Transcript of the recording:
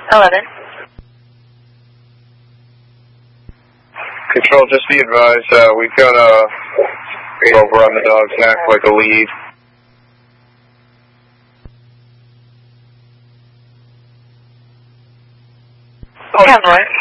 11. Control, just be advised, we've got a over on the dog's neck like a lead. Convoy.